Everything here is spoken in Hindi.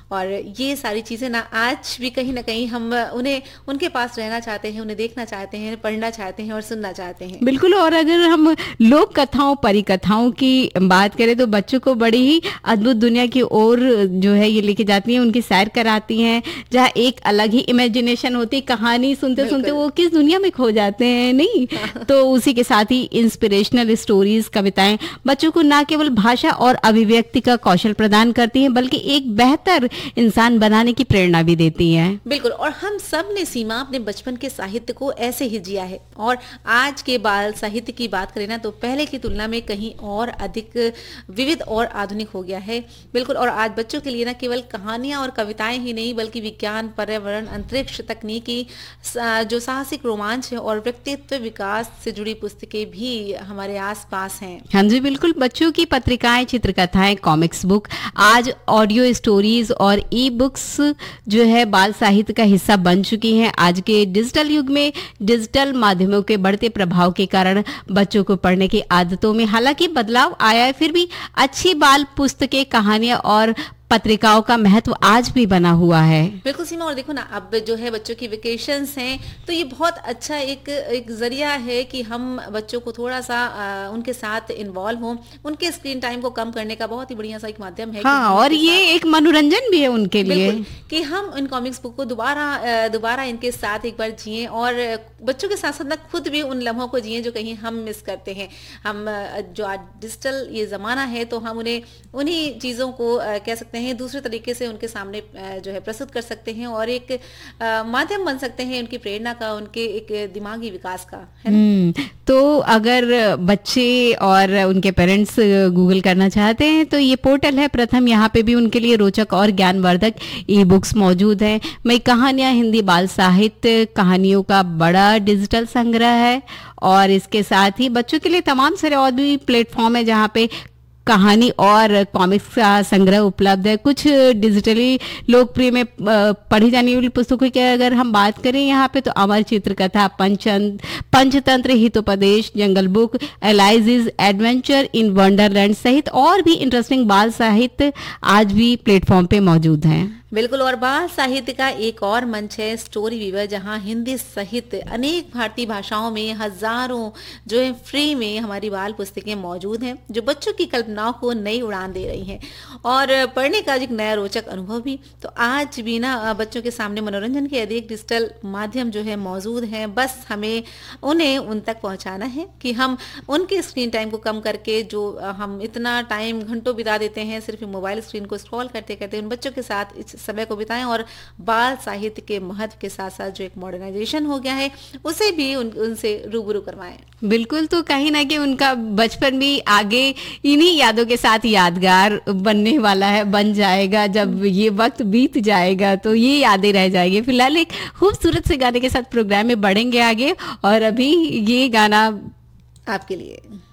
और ये सारी चीज़ें ना आज भी कहीं ना कहीं हम उन्हें उनके पास रहना चाहते हैं, उन्हें देखना चाहते हैं, पढ़ना चाहते हैं और सुनना चाहते हैं। बिल्कुल। और अगर हम लोक कथाओं परिकथाओं की बात करें तो बच्चों को बड़ी ही अद्भुत दुनिया की ओर जो है ये लेके जाती हैं, उनकी सैर कराती हैं, जहाँ एक अलग ही इमेजिनेशन होती है। कहानी सुनते सुनते वो किस दुनिया में खो जाते हैं, नहीं? तो उसी के साथ ही इंस्पिरेशनल स्टोरीज, कविताएं बच्चों को न केवल भाषा और अभिव्यक्ति का कौशल प्रदान करती हैं बल्कि एक बेहतर इंसान बनाने की प्रेरणा भी देती हैं। बिल्कुल। और हम सब ने सीमा अपने बचपन के साहित्य को ऐसे ही जिया है। और आज के बाल साहित्य की बात करें ना तो पहले की तुलना में कहीं और अधिक विविध और आधुनिक हो गया है। बिल्कुल। और आज बच्चों के लिए ना केवल कहानियां और कविताएं ही नहीं बल्कि विज्ञान, पर्यावरण, अंतरिक्ष, तकनीकी, जो साहसिक रोमांच है और व्यक्तित्व विकास से जुड़ी पुस्तकें भी हमारे आसपास हैं। हाँ जी, बिल्कुल। बच्चों की पत्रिकाएं, चित्रकथाएं, कॉमिक्स बुक, आज ऑडियो स्टोरीज और ई बुक्स जो है बाल साहित्य का हिस्सा बन चुकी हैं। आज के डिजिटल युग में डिजिटल माध्यमों के बढ़ते प्रभाव के कारण बच्चों को पढ़ने की आदतों में हालांकि बदलाव आया है, फिर भी अच्छी बाल पुस्तकें, कहानियां और पत्रिकाओं का महत्व आज भी बना हुआ है। बिल्कुल सीमा। और देखो ना, अब जो है बच्चों की वेकेशंस हैं तो ये बहुत अच्छा एक जरिया है कि हम बच्चों को थोड़ा सा उनके साथ इन्वॉल्व हों। उनके स्क्रीन टाइम को कम करने का बहुत ही बढ़िया सा एक माध्यम है। हाँ, और ये एक मनोरंजन भी है उनके लिए कि हम इन कॉमिक्स बुक को दोबारा इनके साथ एक बार जिएं और बच्चों के साथ साथ ना खुद भी उन लम्हों को जिएं जो कहीं हम मिस करते हैं। हम जो आज डिजिटल ये जमाना है तो हम उन्हें उन्हीं चीजों को कह सकते हैं दूसरे तरीके से उनके सामने जो है प्रस्तुत कर सकते हैं और एक माध्यम बन सकते हैं उनकी प्रेरणा का, उनके एक दिमागी विकास का, है ना? तो अगर बच्चे और उनके पेरेंट्स गूगल करना चाहते हैं तो ये पोर्टल है प्रथम, यहाँ पे भी उनके लिए रोचक और ज्ञानवर्धक ई बुक्स मौजूद हैं। मई कहानियां हिंदी बाल साहित्य कहानियों का बड़ा डिजिटल संग्रह है और इसके साथ ही बच्चों के लिए तमाम सारे और भी प्लेटफॉर्म है जहाँ पे कहानी और कॉमिक्स का संग्रह उपलब्ध है। कुछ डिजिटली लोकप्रिय में पढ़ी जाने वाली पुस्तकों की अगर हम बात करें यहाँ पे तो अमर चित्रकथा, पंचतंत्र, हितोपदेश, जंगल बुक, एलाइजिस एडवेंचर इन वंडरलैंड सहित और भी इंटरेस्टिंग बाल साहित्य आज भी प्लेटफॉर्म पे मौजूद हैं। बिल्कुल। और बाल साहित्य का एक और मंच है स्टोरी वीवर, जहां हिंदी सहित अनेक भारतीय भाषाओं में हजारों जो है फ्री में हमारी बाल पुस्तकें मौजूद हैं जो बच्चों की कल्पनाओं को नई उड़ान दे रही हैं और पढ़ने का एक नया रोचक अनुभव भी। तो आज भी ना बच्चों के सामने मनोरंजन के अधिक डिजिटल माध्यम जो है मौजूद हैं, बस हमें उन्हें उन तक पहुंचाना है कि हम उनके स्क्रीन टाइम को कम करके जो हम इतना टाइम घंटों बिता देते हैं सिर्फ मोबाइल स्क्रीन को स्क्रॉल करते करते, उन बच्चों के साथ इस समय को बिताएं और बाल साहित्य के महत्व के साथ साथ जो एक मॉडर्नाइजेशन हो गया है उसे भी उनसे रूबरू करवाएं। बिल्कुल। तो कहीं ना कहीं उनका बचपन भी आगे इन्हीं यादों के साथ यादगार बनने वाला है, बन जाएगा। जब ये वक्त बीत जाएगा तो ये यादें रह जाएगी। फिलहाल एक खूबसूरत से गाने के साथ प्रोग्राम में बढ़ेंगे आगे और अभी ये गाना आपके लिए।